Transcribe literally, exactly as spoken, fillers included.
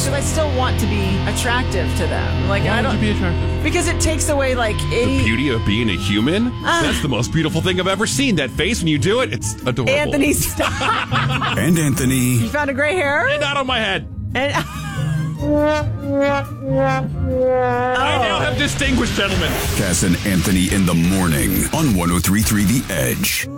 because I still want to be attractive to them. Like Why I don't would you be attractive? because it takes away like any The beauty of being a human? Ah. That's the most beautiful thing I've ever seen. That face when you do it, it's adorable. Anthony. Stop. And Anthony. You found a gray hair? And out of my head. And I now have distinguished gentlemen. Cass and Anthony in the morning on one oh three point three The Edge.